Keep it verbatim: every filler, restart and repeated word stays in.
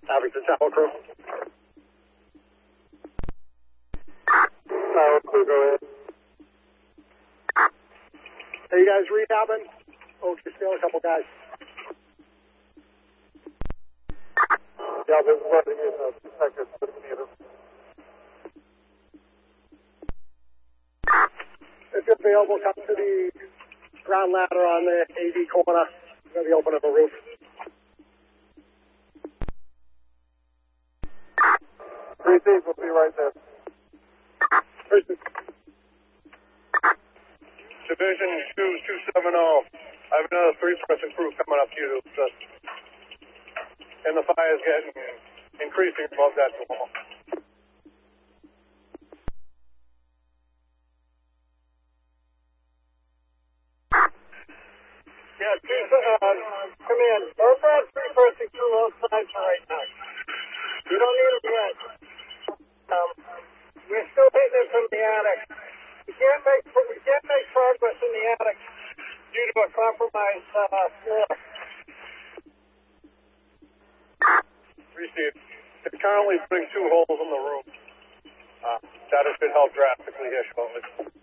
Abington Tower crew. Tower crew, go ahead. Are you guys rehabbing? Oh, just still a couple guys. Yeah, this is running in a second meter. If you're available, come to the ground ladder on the A V corner. We're going to be opening the roof. Three C's will be right there. Division two two seven zero. I have another three-person crew coming up to you to assist. And the fire is getting increasing above that normal. Yeah, two, uh, come in. Both our three-person crew outside for right now. You don't need them yet. Um, we're still hitting it from the attic. We can't make we can't make progress in the attic due to a compromised uh, floor. Received. They're currently putting two holes in the roof. Uh, that should help drastically here shortly.